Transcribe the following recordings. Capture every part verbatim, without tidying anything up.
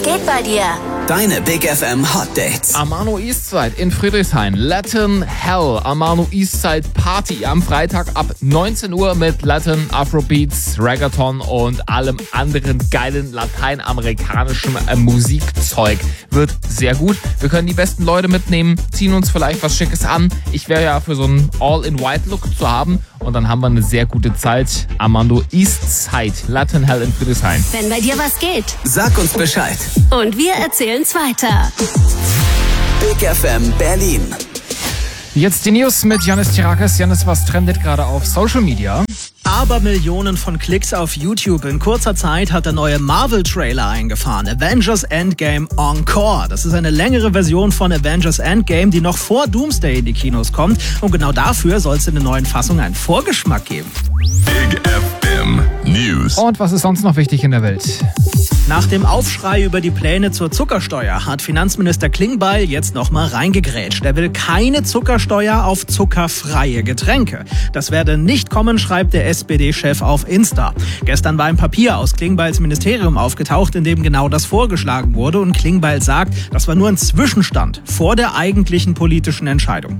geht bei dir? Deine Big F M Hot Dates. Amano Eastside in Friedrichshain. Latin Hell. Amano Eastside Party am Freitag ab neunzehn Uhr mit Latin, Afrobeats, Reggaeton und allem anderen geilen lateinamerikanischen äh, Musikzeug. Wird sehr gut. Wir können die besten Leute mitnehmen, ziehen uns vielleicht was Schickes an. Ich wäre ja für so einen All-in-White-Look zu haben. Und dann haben wir eine sehr gute Zeit. Amano Eastside, Latin Hell in Friedrichshain. Wenn bei dir was geht. Sag uns Bescheid. Und wir erzählen's weiter. Big F M Berlin. Jetzt die News mit Janis Tirakis. Janis, was trendet gerade auf Social Media? Aber Millionen von Klicks auf YouTube. In kurzer Zeit hat der neue Marvel-Trailer eingefahren. Avengers Endgame Encore. Das ist eine längere Version von Avengers Endgame, die noch vor Doomsday in die Kinos kommt. Und genau dafür soll es in der neuen Fassung einen Vorgeschmack geben. Big F M News. Und was ist sonst noch wichtig in der Welt? Nach dem Aufschrei über die Pläne zur Zuckersteuer hat Finanzminister Klingbeil jetzt nochmal reingegrätscht. Er will keine Zuckersteuer auf zuckerfreie Getränke. Das werde nicht kommen, schreibt der S P D-Chef auf Insta. Gestern war ein Papier aus Klingbeils Ministerium aufgetaucht, in dem genau das vorgeschlagen wurde. Und Klingbeil sagt, das war nur ein Zwischenstand vor der eigentlichen politischen Entscheidung.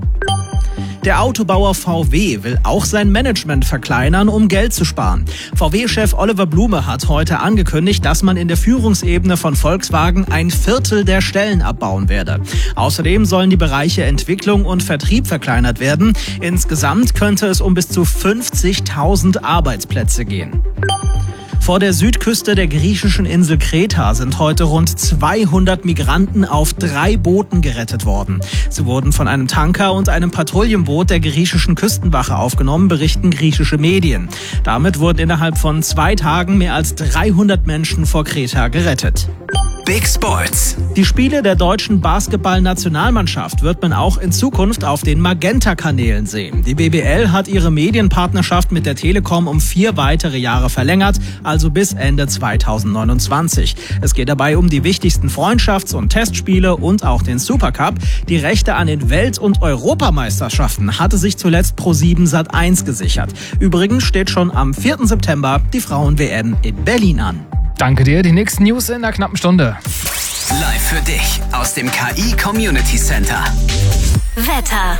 Der Autobauer V W will auch sein Management verkleinern, um Geld zu sparen. V W-Chef Oliver Blume hat heute angekündigt, dass man in der Führungsebene von Volkswagen ein Viertel der Stellen abbauen werde. Außerdem sollen die Bereiche Entwicklung und Vertrieb verkleinert werden. Insgesamt könnte es um bis zu fünfzigtausend Arbeitsplätze gehen. Vor der Südküste der griechischen Insel Kreta sind heute rund zweihundert Migranten auf drei Booten gerettet worden. Sie wurden von einem Tanker und einem Patrouillenboot der griechischen Küstenwache aufgenommen, berichten griechische Medien. Damit wurden innerhalb von zwei Tagen mehr als dreihundert Menschen vor Kreta gerettet. Big Sports. Die Spiele der deutschen Basketball-Nationalmannschaft wird man auch in Zukunft auf den Magenta-Kanälen sehen. Die B B L hat ihre Medienpartnerschaft mit der Telekom um vier weitere Jahre verlängert, also bis Ende zweitausendneunundzwanzig. Es geht dabei um die wichtigsten Freundschafts- und Testspiele und auch den Supercup. Die Rechte an den Welt- und Europameisterschaften hatte sich zuletzt ProSieben Sat eins gesichert. Übrigens steht schon am vierten September die Frauen-W M in Berlin an. Danke dir. Die nächsten News in einer knappen Stunde. Live für dich aus dem K I Community Center. Wetter.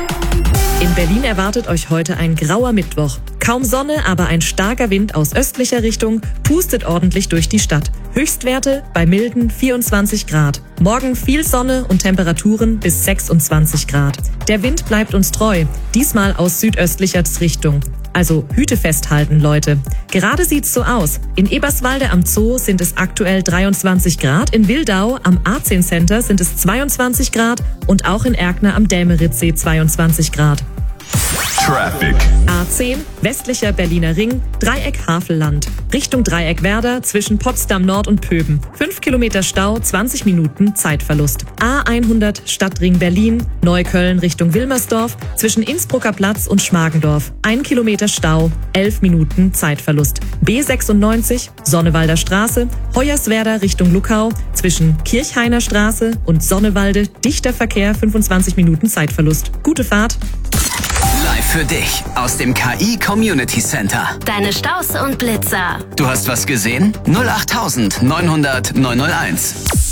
In Berlin erwartet euch heute ein grauer Mittwoch. Kaum Sonne, aber ein starker Wind aus östlicher Richtung pustet ordentlich durch die Stadt. Höchstwerte bei milden vierundzwanzig Grad. Morgen viel Sonne und Temperaturen bis sechsundzwanzig Grad. Der Wind bleibt uns treu, diesmal aus südöstlicher Richtung. Also Hüte festhalten, Leute. Gerade sieht's so aus. In Eberswalde am Zoo sind es aktuell dreiundzwanzig Grad, in Wildau am A zehn Center sind es zweiundzwanzig Grad und auch in Erkner am Dälmeritzsee zweiundzwanzig Grad. Traffic. A zehn, westlicher Berliner Ring, Dreieck Havelland. Richtung Dreieck Werder zwischen Potsdam Nord und Pöben. fünf Kilometer Stau, zwanzig Minuten Zeitverlust. A hundert, Stadtring Berlin, Neukölln Richtung Wilmersdorf zwischen Innsbrucker Platz und Schmargendorf. ein Kilometer Stau, elf Minuten Zeitverlust. B sechsundneunzig, Sonnewalder Straße, Hoyerswerda Richtung Luckau zwischen Kirchhainer Straße und Sonnewalde, dichter Verkehr, fünfundzwanzig Minuten Zeitverlust. Gute Fahrt. Live für dich aus dem K I Community Center. Deine Staus und Blitzer. Du hast was gesehen? null acht neunhundert neunhunderteins.